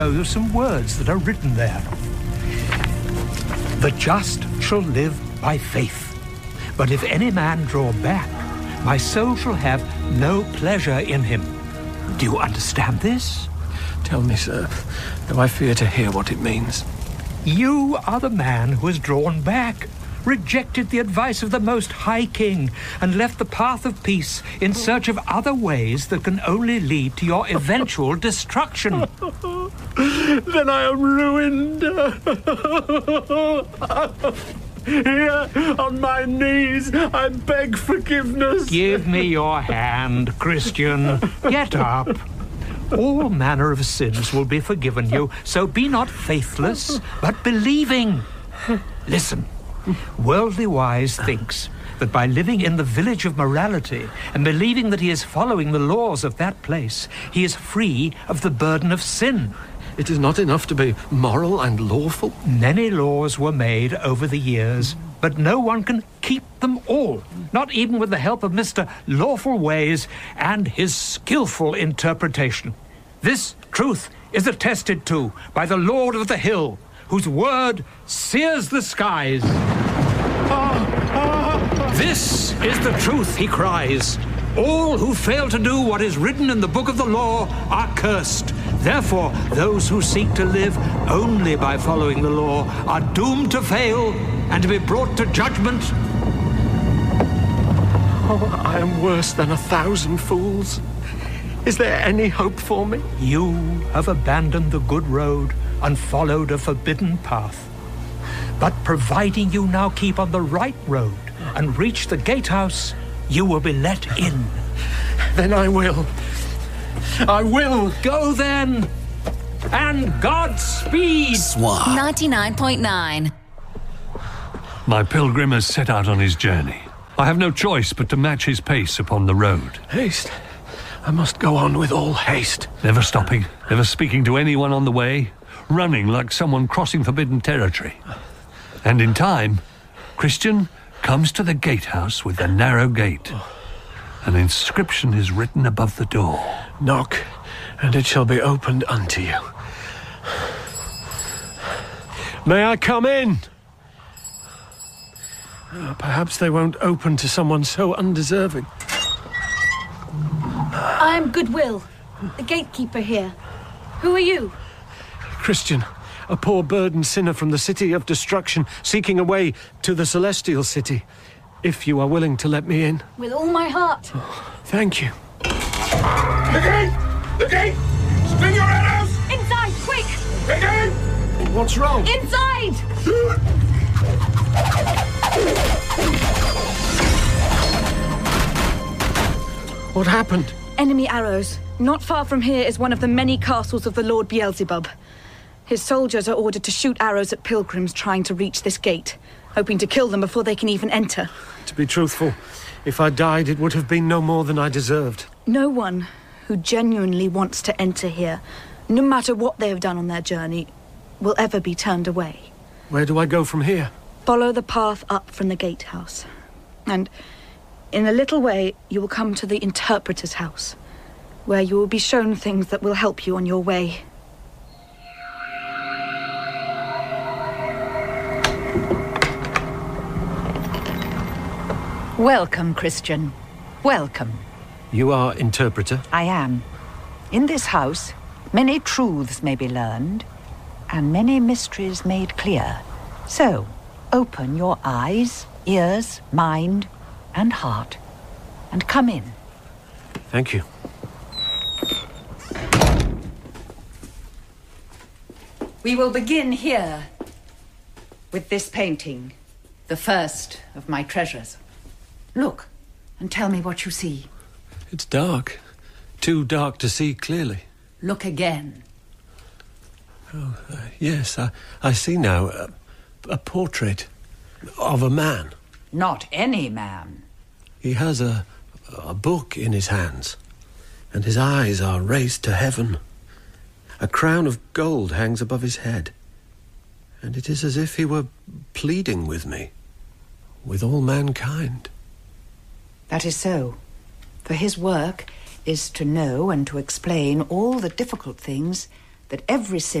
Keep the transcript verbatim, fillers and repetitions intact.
show you some words that are written there. The just shall live by faith. But if any man draw back, my soul shall have no pleasure in him. Do you understand this? Tell me, sir, though I fear to hear what it means. You are the man who has drawn back, rejected the advice of the Most High King, and left the path of peace in search of other ways that can only lead to your eventual destruction. Then I am ruined. Here, on my knees, I beg forgiveness. Give me your hand, Christian. Get up. All manner of sins will be forgiven you, so be not faithless, but believing. Listen. Worldly wise thinks that by living in the village of morality and believing that he is following the laws of that place, he is free of the burden of sin. It is not enough to be moral and lawful. Many laws were made over the years, but no one can keep them all, not even with the help of Mister Lawful Ways and his skillful interpretation. This truth is attested to by the Lord of the Hill, whose word sears the skies. This is the truth, he cries. All who fail to do what is written in the book of the law are cursed. Therefore, those who seek to live only by following the law are doomed to fail and to be brought to judgment. Oh, I am worse than a thousand fools. Is there any hope for me? You have abandoned the good road and followed a forbidden path. But providing you now keep on the right road and reach the gatehouse, you will be let in. Then I will. I will. Go then, and Godspeed. Swan. ninety-nine point nine. My pilgrim has set out on his journey. I have no choice but to match his pace upon the road. Haste. I must go on with all haste. Never stopping, never speaking to anyone on the way, running like someone crossing forbidden territory. And in time, Christian comes to the gatehouse with the narrow gate. An inscription is written above the door. Knock, and it shall be opened unto you. May I come in? Oh, perhaps they won't open to someone so undeserving. I am Goodwill, the gatekeeper here. Who are you? Christian, a poor burdened sinner from the city of destruction, seeking a way to the celestial city. If you are willing to let me in. With all my heart. Oh, thank you. The gate! The gate! String your arrows! Inside, quick! The gate! What's wrong? Inside! What happened? Enemy arrows. Not far from here is one of the many castles of the Lord Beelzebub. His soldiers are ordered to shoot arrows at pilgrims trying to reach this gate, hoping to kill them before they can even enter. To be truthful, if I died, it would have been no more than I deserved. No one who genuinely wants to enter here, no matter what they have done on their journey, will ever be turned away. Where do I go from here? Follow the path up from the gatehouse. And in a little way, you will come to the interpreter's house, where you will be shown things that will help you on your way. Welcome, Christian. Welcome. You are interpreter? I am. In this house, many truths may be learned, and many mysteries made clear. So, open your eyes, ears, mind, and heart, and come in. Thank you. We will begin here with this painting, the first of my treasures. Look, and tell me what you see. It's dark. Too dark to see clearly. Look again. Oh, uh, yes, I, I see now. Uh, a portrait of a man. Not any man. He has a, a book in his hands, and his eyes are raised to heaven. A crown of gold hangs above his head, and it is as if he were pleading with me, with all mankind. That is so, for his work is to know and to explain all the difficult things that every